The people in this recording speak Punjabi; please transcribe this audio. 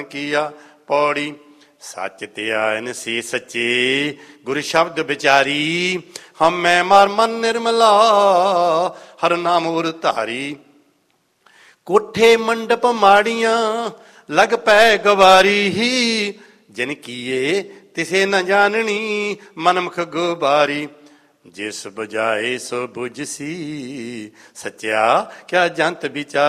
ਕੀਆ। ਪੌੜੀ ਸੱਚ ਧਿਆਨ ਸੀ ਸੱਚੇ ਗੁਰ ਸ਼ਬਦ ਵਿਚਾਰੀ। ਹਮੈ ਮਾਰ ਮਨ ਨਿਰਮਲਾ ਹਰ ਨਾਮ ਉਰ ਧਾਰੀ। ਕੋਠੇ ਮੰਡਪ ਮਾੜੀਆਂ ਲਗ ਪੈ ਗਵਾਰੀ। ਜਿਨ ਕੀਏ ਤਿਸੇ ਨ ਜਾਣਨੀ ਮਨਮੁਖ ਗੁਬਾਰੀ। ਜਿਸ ਬੁਝਾਏ ਸੋ ਬੁਝਸੀ ਸੱਚਿਆ ਕਿਆ ਜੰਤ ਵਿਚਾਰ।